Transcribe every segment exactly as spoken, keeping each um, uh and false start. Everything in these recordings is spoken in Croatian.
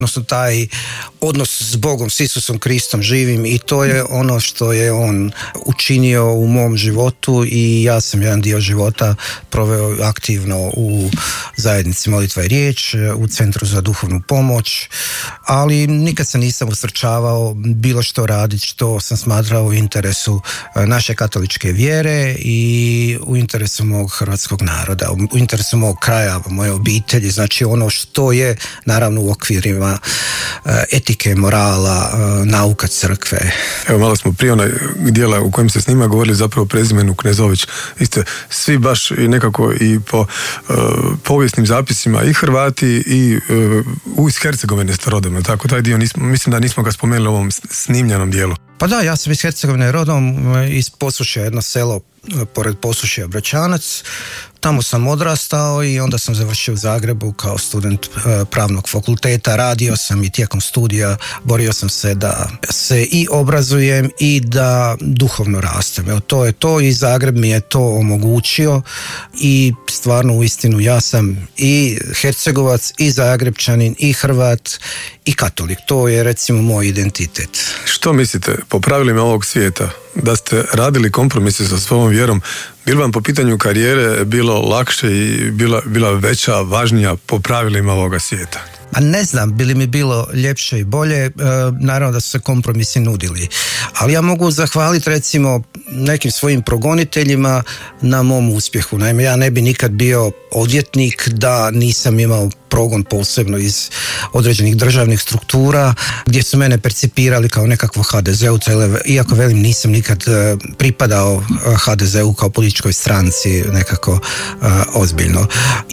odnosno taj odnos s Bogom, s Isusom Kristom živim i to je ono što je on učinio u mom životu i ja sam jedan dio života proveo aktivno u zajednici Molitva i riječ, u Centru za duhovnu pomoć, ali nikad se nisam usrčavao bilo što raditi što sam smatrao u interesu naše katoličke vjere i u interesu mog hrvatskog naroda, u interesu mog kraja, moje obitelji, znači ono što je naravno u okvirima etike, morala, nauka crkve. Evo, malo smo prije onaj dijela u kojem se snima govorili zapravo o prezimenu Knezović. Vi ste svi baš i nekako i po uh, povijesnim zapisima i Hrvati i uh, iz Hercegovine ste rodom, tako taj dio nismo, mislim da nismo ga spomenuli u ovom snimljenom dijelu. Pa da, ja sam iz Hercegovine rodom, iz Posušja, jedno selo pored Posušja, Bračanac. Tamo sam odrastao i onda sam završio u Zagrebu kao student pravnog fakulteta. Radio sam i tijekom studija borio sam se da se i obrazujem i da duhovno rastem. Evo, to je to i Zagreb mi je to omogućio i stvarno uistinu ja sam i Hercegovac i Zagrebčanin i Hrvat i katolik. To je recimo moj identitet. Što mislite, po pravilima ovog svijeta, da ste radili kompromise sa svojom vjerom, bilo vam po pitanju karijere bilo lakše i bila, bila veća, važnija po pravilima ovoga svijeta? A ne znam, bi li mi bilo ljepše i bolje, e, naravno da su se kompromisi nudili. Ali ja mogu zahvaliti recimo nekim svojim progoniteljima na mom uspjehu. Naime, ja ne bi nikad bio odvjetnik da nisam imao progon posebno iz određenih državnih struktura gdje su mene percipirali kao nekakvo ha de zeuca, iako velim nisam nikad pripadao ha de zeu kao političkoj stranci nekako uh, ozbiljno.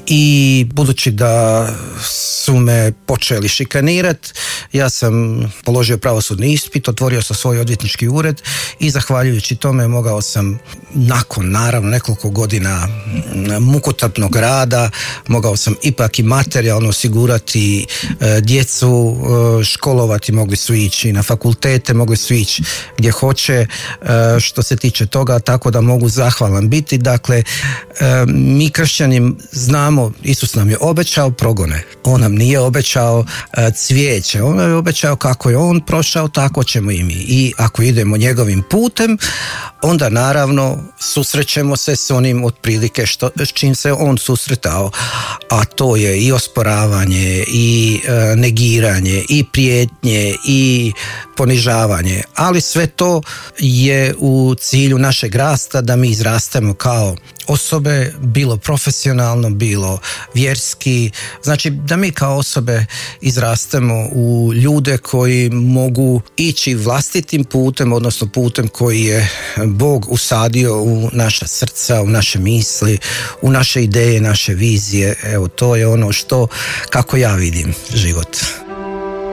I budući da su me počeli šikanirati, ja sam položio pravosudni ispit, otvorio sam svoj odvjetnički ured i zahvaljujući tome mogao sam nakon naravno nekoliko godina mukotrpnog rada, mogao sam ipak i materijalno osigurati e, djecu, e, školovati, mogli su ići na fakultete, mogli su ići gdje hoće, e, što se tiče toga, tako da mogu zahvalan biti. Dakle, e, mi kršćani znamo, Isus nam je obećao progone, on nam nije obećao e, cvijeće, on nam je obećao kako je on prošao, tako ćemo i mi. I ako idemo njegovim putem, onda naravno susrećemo se s onim otprilike što, s čim se on susretao, a to je i osporavanje, i e, negiranje, i prijetnje, i ponižavanje, ali sve to je u cilju našeg rasta, da mi izrastemo kao osobe, bilo profesionalno, bilo vjerski, znači da mi kao osobe izrastemo u ljude koji mogu ići vlastitim putem, odnosno putem koji je Bog usadio u naša srca, u naše misli, u naše ideje, naše vizije. Evo, to je ono što, kako ja vidim život.